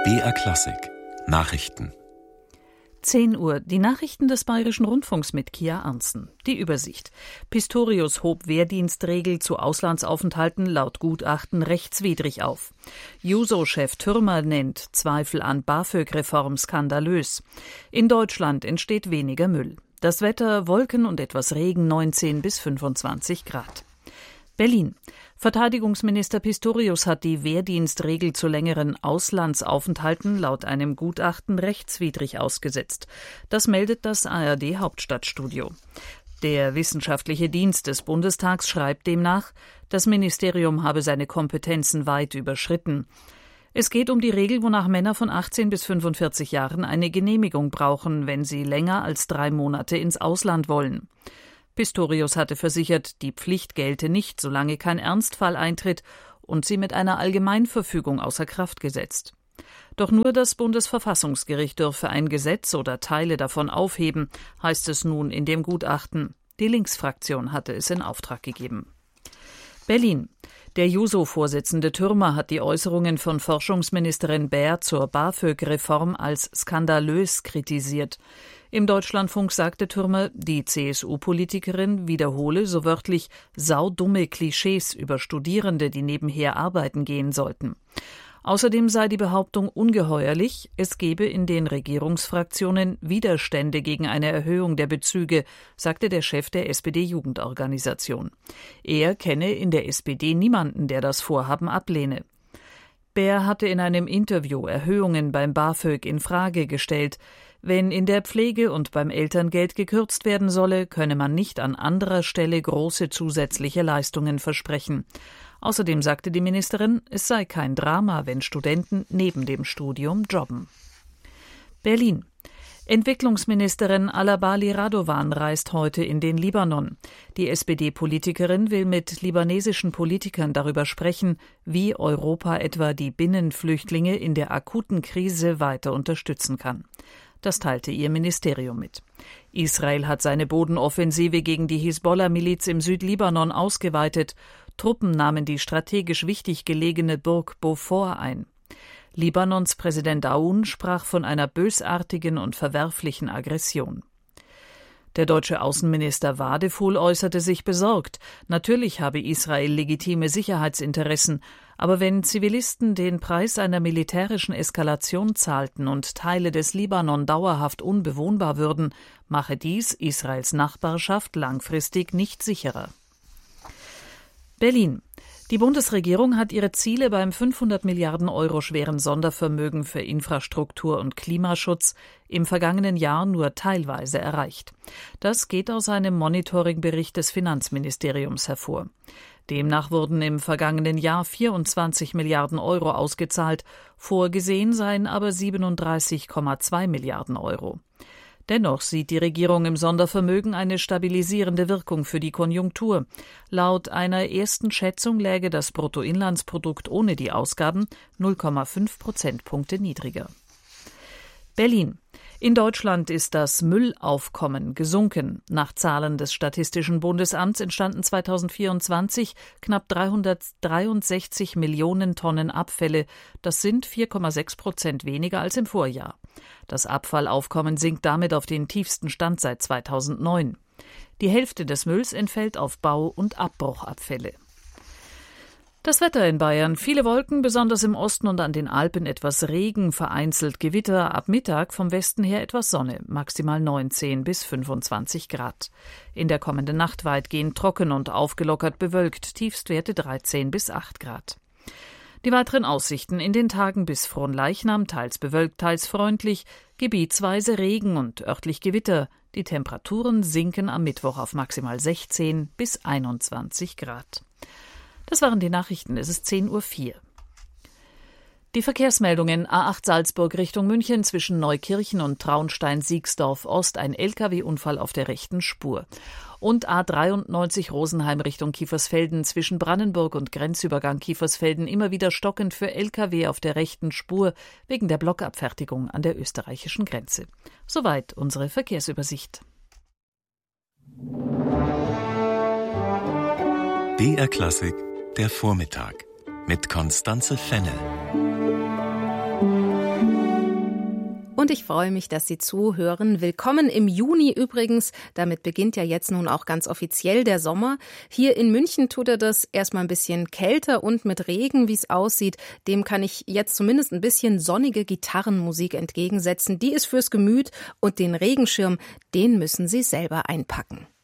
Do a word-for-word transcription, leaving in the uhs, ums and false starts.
B R Klassik Nachrichten. zehn Uhr. Die Nachrichten des Bayerischen Rundfunks mit Kia Arntzen. Die Übersicht. Pistorius hob Wehrdienstregel zu Auslandsaufenthalten laut Gutachten rechtswidrig auf. Juso-Chef Thürmer nennt Zweifel an BAföG-Reform skandalös. In Deutschland entsteht weniger Müll. Das Wetter: Wolken und etwas Regen, neunzehn bis fünfundzwanzig Grad. Berlin. Verteidigungsminister Pistorius hat die Wehrdienstregel zu längeren Auslandsaufenthalten laut einem Gutachten rechtswidrig ausgesetzt. Das meldet das A R D-Hauptstadtstudio. Der Wissenschaftliche Dienst des Bundestags schreibt demnach, das Ministerium habe seine Kompetenzen weit überschritten. Es geht um die Regel, wonach Männer von achtzehn bis fünfundvierzig Jahren eine Genehmigung brauchen, wenn sie länger als drei Monate ins Ausland wollen. Pistorius hatte versichert, die Pflicht gelte nicht, solange kein Ernstfall eintritt und sie mit einer Allgemeinverfügung außer Kraft gesetzt. Doch nur das Bundesverfassungsgericht dürfe ein Gesetz oder Teile davon aufheben, heißt es nun in dem Gutachten. Die Linksfraktion hatte es in Auftrag gegeben. Berlin. Der Juso-Vorsitzende Thürmer hat die Äußerungen von Forschungsministerin Baer zur BAföG-Reform als skandalös kritisiert. Im Deutschlandfunk sagte Thürmer, die C S U-Politikerin wiederhole so wörtlich saudumme Klischees über Studierende, die nebenher arbeiten gehen sollten. Außerdem sei die Behauptung ungeheuerlich, es gebe in den Regierungsfraktionen Widerstände gegen eine Erhöhung der Bezüge, sagte der Chef der S P D-Jugendorganisation. Er kenne in der S P D niemanden, der das Vorhaben ablehne. Baer hatte in einem Interview Erhöhungen beim BAföG in Frage gestellt. Wenn in der Pflege und beim Elterngeld gekürzt werden solle, könne man nicht an anderer Stelle große zusätzliche Leistungen versprechen. Außerdem sagte die Ministerin, es sei kein Drama, wenn Studenten neben dem Studium jobben. Berlin. Entwicklungsministerin Alabali Radovan reist heute in den Libanon. Die S P D-Politikerin will mit libanesischen Politikern darüber sprechen, wie Europa etwa die Binnenflüchtlinge in der akuten Krise weiter unterstützen kann. Das teilte ihr Ministerium mit. Israel hat seine Bodenoffensive gegen die Hisbollah-Miliz im Südlibanon ausgeweitet. Truppen nahmen die strategisch wichtig gelegene Burg Beaufort ein. Libanons Präsident Aoun sprach von einer bösartigen und verwerflichen Aggression. Der deutsche Außenminister Wadefuhl äußerte sich besorgt. Natürlich habe Israel legitime Sicherheitsinteressen, aber wenn Zivilisten den Preis einer militärischen Eskalation zahlten und Teile des Libanon dauerhaft unbewohnbar würden, mache dies Israels Nachbarschaft langfristig nicht sicherer. Berlin. Die Bundesregierung hat ihre Ziele beim fünfhundert Milliarden Euro schweren Sondervermögen für Infrastruktur und Klimaschutz im vergangenen Jahr nur teilweise erreicht. Das geht aus einem Monitoringbericht des Finanzministeriums hervor. Demnach wurden im vergangenen Jahr vierundzwanzig Milliarden Euro ausgezahlt, vorgesehen seien aber siebenunddreißig Komma zwei Milliarden Euro. Dennoch sieht die Regierung im Sondervermögen eine stabilisierende Wirkung für die Konjunktur. Laut einer ersten Schätzung läge das Bruttoinlandsprodukt ohne die Ausgaben null Komma fünf Prozentpunkte niedriger. Berlin. In Deutschland ist das Müllaufkommen gesunken. Nach Zahlen des Statistischen Bundesamts entstanden zweitausendvierundzwanzig knapp dreihundertdreiundsechzig Millionen Tonnen Abfälle. Das sind vier Komma sechs Prozent weniger als im Vorjahr. Das Abfallaufkommen sinkt damit auf den tiefsten Stand seit zweitausendneun. Die Hälfte des Mülls entfällt auf Bau- und Abbruchabfälle. Das Wetter in Bayern. Viele Wolken, besonders im Osten und an den Alpen etwas Regen, vereinzelt Gewitter, ab Mittag vom Westen her etwas Sonne, maximal neunzehn bis fünfundzwanzig Grad. In der kommenden Nacht weitgehend trocken und aufgelockert bewölkt, Tiefstwerte dreizehn bis acht Grad. Die weiteren Aussichten in den Tagen bis Fronleichnam, teils bewölkt, teils freundlich, gebietsweise Regen und örtlich Gewitter. Die Temperaturen sinken am Mittwoch auf maximal sechzehn bis einundzwanzig Grad. Das waren die Nachrichten. Es ist zehn Uhr vier. Die Verkehrsmeldungen: A acht Salzburg Richtung München zwischen Neukirchen und Traunstein-Siegsdorf Ost, ein L K W-Unfall auf der rechten Spur. Und A dreiundneunzig Rosenheim Richtung Kiefersfelden zwischen Brannenburg und Grenzübergang Kiefersfelden immer wieder stockend für L K W auf der rechten Spur wegen der Blockabfertigung an der österreichischen Grenze. Soweit unsere Verkehrsübersicht. B R Klassik, der Vormittag mit Constanze Fennel. Und ich freue mich, dass Sie zuhören. Willkommen im Juni übrigens. Damit beginnt ja jetzt nun auch ganz offiziell der Sommer. Hier in München tut er das erstmal ein bisschen kälter und mit Regen, wie es aussieht. Dem kann ich jetzt zumindest ein bisschen sonnige Gitarrenmusik entgegensetzen. Die ist fürs Gemüt und den Regenschirm, den müssen Sie selber einpacken.